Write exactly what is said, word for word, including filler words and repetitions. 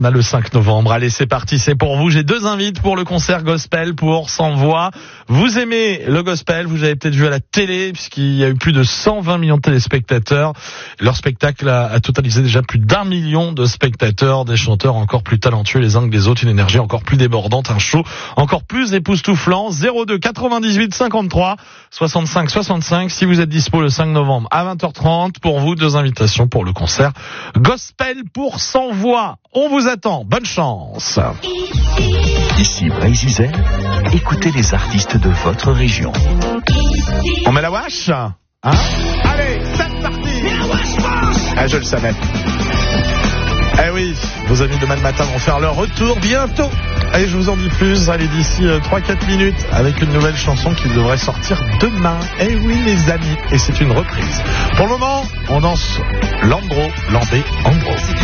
Bah, le cinq novembre. Allez, c'est parti, c'est pour vous. J'ai deux invites pour le concert gospel pour Sans Voix. Vous aimez le gospel, vous avez peut-être vu à la télé, puisqu'il y a eu plus de cent vingt millions de téléspectateurs. Leur spectacle a, a totalisé déjà plus d'un million de spectateurs, des chanteurs encore plus talentueux les uns que les autres, une énergie encore plus débordante, un show encore plus époustouflant. zéro deux quatre-vingt-dix-huit cinquante-trois soixante-cinq soixante-cinq. Si vous êtes dispo le cinq novembre à vingt heures trente, pour vous, deux invitations pour le concert gospel pour Sans Voix. On vous attend. Bonne chance. Ici Brésil, écoutez les artistes de votre région. On met la wesh, hein? Allez, c'est parti. Ah, je le savais. Eh oui, vos amis de demain matin vont faire leur retour bientôt. Allez, je vous en dis plus. Allez, d'ici euh, trois quatre minutes, avec une nouvelle chanson qui devrait sortir demain. Eh oui, les amis. Et c'est une reprise. Pour le moment, on danse Landro, Landé, Andro.